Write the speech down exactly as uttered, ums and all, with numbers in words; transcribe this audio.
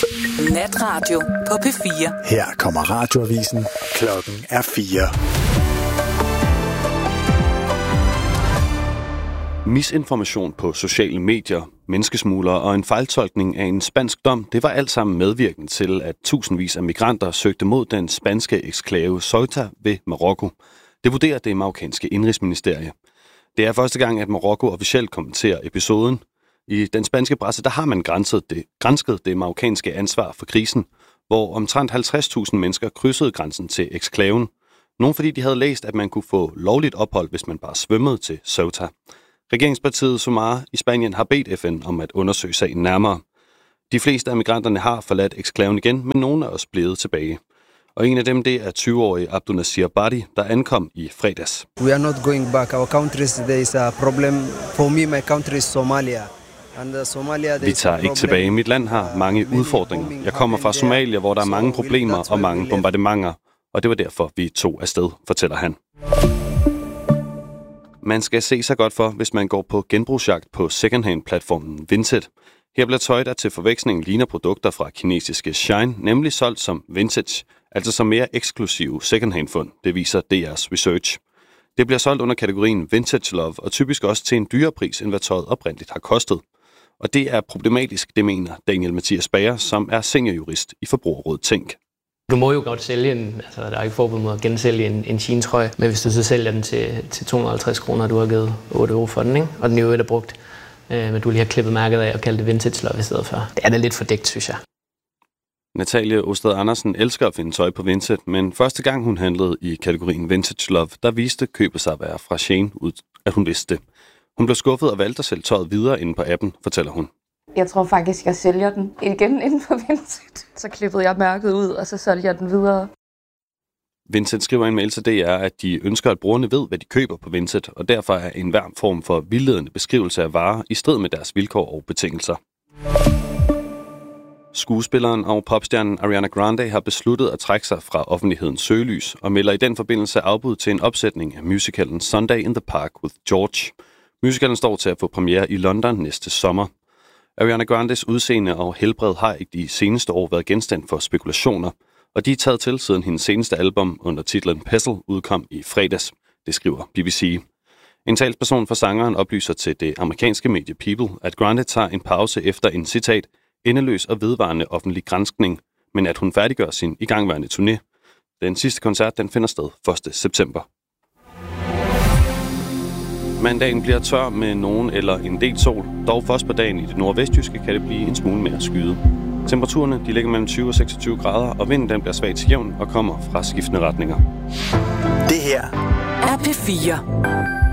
Natradio på P fire. Her kommer radioavisen. Klokken er fire. Misinformation på sociale medier, menneskesmuglere og en fejltolkning af en spansk dom, det var alt sammen medvirkende til, at tusindvis af migranter søgte mod den spanske eksklave Ceuta ved Marokko. Det vurderer det marokkanske indrigsministerie. Det er første gang, at Marokko officielt kommenterer episoden. I den spanske presse, der har man grænsket det, grænsket det marokkanske ansvar for krisen, hvor omtrent halvtreds tusind mennesker krydsede grænsen til eksklaven. Nogle fordi de havde læst, at man kunne få lovligt ophold, hvis man bare svømmede til Ceuta. Regeringspartiet Sumar i Spanien har bedt F N om at undersøge sagen nærmere. De fleste af migranterne har forladt eksklaven igen, men nogle er også blevet tilbage. Og en af dem, det er tyve-årige Abdunasir Badi, der ankom i fredags. We are not going back. Our country, there is a problem. For me, my country is Somalia. And Somalia, Vi tager ikke tilbage. Mit land har mange udfordringer. Jeg kommer fra Somalia, hvor der er mange problemer og mange bombardementer. Og det var derfor, vi tog afsted, fortæller han. Man skal se sig godt for, hvis man går på genbrugsjagt på secondhand-platformen Vinted. Her bliver tøj, der til forveksling ligner produkter fra kinesiske Shein, nemlig solgt som vintage, altså som mere eksklusive secondhand-fund, det viser D R's research. Det bliver solgt under kategorien Vintage Love, og typisk også til en dyrere pris, end hvad tøjet oprindeligt har kostet. Og det er problematisk, det mener Daniel Mathias Bager, som er seniorjurist i Forbrugerrådet Tænk. Du må jo godt sælge en, altså der er ikke forbud mod at gensælge en, en Shein-trøje, men hvis du så sælger den til, til to hundrede og halvtreds kroner, og du har givet otte euro for den, ikke? Og den jo er brugt, øh, men du lige har klippet mærket af og kaldt det vintage love i stedet for. Det er da lidt fordækt, synes jeg. Natalie Osted Andersen elsker at finde tøj på Vinted, men første gang hun handlede i kategorien Vintage Love, der viste købet sig at være fra Shein, ud, at hun vidste det. Hun blev skuffet og valgte at sælge tøjet videre inde på appen, fortæller hun. Jeg tror faktisk, jeg sælger den igen inden for Vinted. Så klippede jeg mærket ud, og så sælger jeg den videre. Vinted skriver en mail til D R, at de ønsker, at brugerne ved, hvad de køber på Vinted, og derfor er enhver form for vildledende beskrivelse af varer i strid med deres vilkår og betingelser. Skuespilleren og popstjernen Ariana Grande har besluttet at trække sig fra offentlighedens søgelys og melder i den forbindelse afbud til en opsætning af musicalen Sunday in the Park with George. Musicalen står til at få premiere i London næste sommer. Ariana Grandes udseende og helbred har ikke de seneste år været genstand for spekulationer, og de er taget til siden hendes seneste album under titlen Pestle udkom i fredags, det skriver B B C. En talsperson for sangeren oplyser til det amerikanske medie People, at Grande tager en pause efter en citat endeløs og vedvarende offentlig granskning, men at hun færdiggør sin igangværende turné. Den sidste koncert den finder sted første september. Mandagen bliver tør med nogen eller en del sol. Dog først på dagen i det nordvestjyske kan det blive en smule mere skyet. Temperaturerne de ligger mellem tyve og seksogtyve grader, og vinden den bliver svag til jævn og kommer fra skiftende retninger. Det her er P fire.